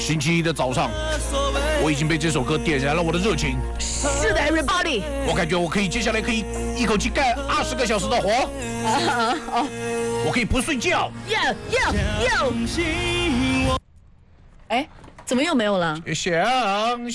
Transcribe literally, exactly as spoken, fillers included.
星期一的早上，我已经被这首歌点燃了我的热情。 是的 ，Everybody。 我感觉我可以接下来可以一口气干二十个小时的活。 啊哦， 我可以不睡觉。 哟哟哟！哎，怎么又没有了？ 相